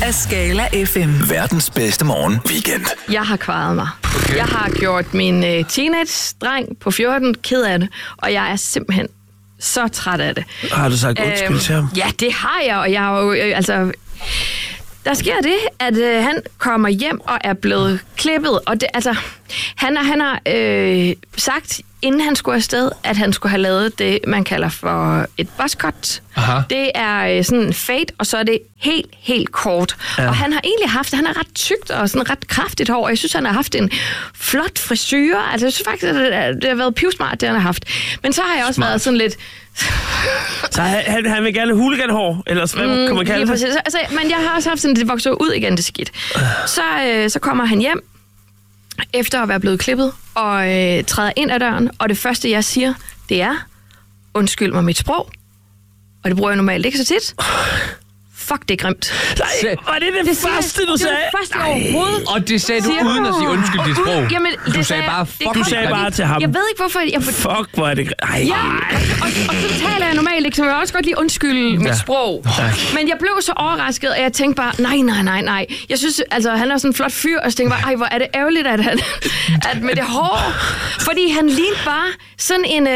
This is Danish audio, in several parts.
af Skala FM. Verdens bedste morgen weekend. Jeg har kvaret mig. Okay. Jeg har gjort min teenage-dreng på 14 ked af det, og jeg er simpelthen så træt af det. Har du sagt undskyld til ham? Ja, det har jeg, og jeg har jo, der sker det, at han kommer hjem og er blevet klippet, og det, han har sagt, inden han skulle afsted, at han skulle have lavet det, man kalder for et buzzcut. Aha. Det er sådan en fade, og så er det helt kort. Ja. Og han har egentlig han er ret tykt og sådan ret kraftigt hår, og jeg synes, han har haft en flot frisyre. Altså, jeg synes faktisk, at det har været pivsmart, det han har haft. Men så har jeg også været sådan lidt... Så han vil gerne have hooliganhår, eller hvad kan man kalde det? Altså, men jeg har også haft sådan, det vokser ud igen, det skidt. Så kommer han hjem, efter at være blevet klippet, og træder ind ad døren, og det første, jeg siger, det er, undskyld mig mit sprog, og det bruger jeg normalt ikke så tit. Fuck, det er grimt. Nej, var det første, du sagde? Det var det første overhovedet. Og det sagde du uden at sige undskyld dit sprog. Jamen, du sagde bare, fuck, du sagde bare til ham. Jeg ved ikke, hvorfor... Fuck, hvor er det grimt. Ja, og så taler jeg normalt ikke, så jeg vil også godt lige undskylde mit sprog. Men jeg blev så overrasket, at jeg tænkte bare, nej. Jeg synes, han er sådan en flot fyr, og så tænkte bare, hvor er det ærgerligt, at med det hår. Fordi han lignede bare sådan en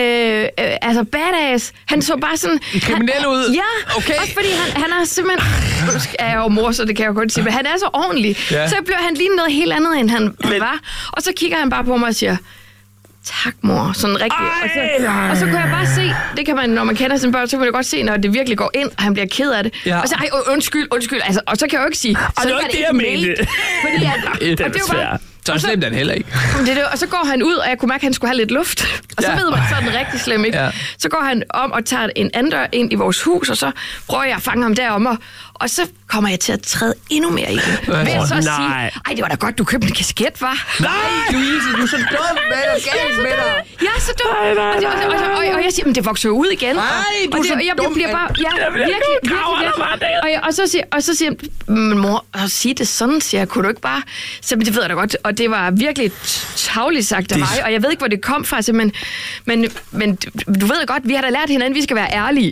badass. Han så bare sådan... Kriminel ud? Ja, okay. Også fordi han er simpelthen... Nu er jeg jo mor, så det kan jeg jo godt sige, men han er så ordentlig. Ja. Så bliver han lige noget helt andet, end han var. Og så kigger han bare på mig og siger, tak mor, sådan rigtigt. Og så kunne jeg bare se, det kan man, når man kender sine børn, så kan man godt se, når det virkelig går ind, og han bliver ked af det. Ja. Og så, undskyld. Altså, og så kan jeg jo ikke sige, så var det jeg mente. Fordi det er svært. Så slemt han heller ikke. Og så går han ud, og jeg kunne mærke, at han skulle have lidt luft. Og så ved man, så er den rigtig slem, ikke? Ja. Så går han om og tager en anden dør ind i vores hus, og så prøver jeg at fange ham derom, og så kommer jeg til at træde endnu mere i det. Ved at så sige, det var da godt, du købte en kasket, hva'? Nej, Louise, du er så dum med dig. Jeg er så dum. Og jeg siger, men det vokser jo ud igen. Nej, du er så dum. Jeg bliver bare, virkelig. Og så siger jeg, mor, at sige det sådan, siger jeg, kunne du ikke bare... Så det ved jeg da godt, og det var virkelig tavligt sagt af mig, og jeg ved ikke, hvor det kom fra, men du ved godt, vi har da lært hinanden, vi skal være ærlige.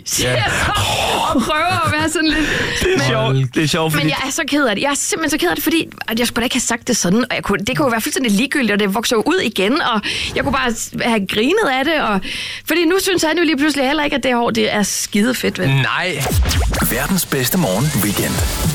Og prøver at være sådan lidt... Det er sjovt, fordi... Men jeg er så ked af det. Jeg er simpelthen så ked af det, fordi at jeg skulle da ikke have sagt det sådan, og det kunne jo være fuldstændig ligegyldigt, og det vokser jo ud igen, og jeg kunne bare have grinet af det, og... Fordi nu synes han jo lige pludselig heller ikke, at det hår, det er skide fedt, vel? Nej. Verdens bedste morgen weekend.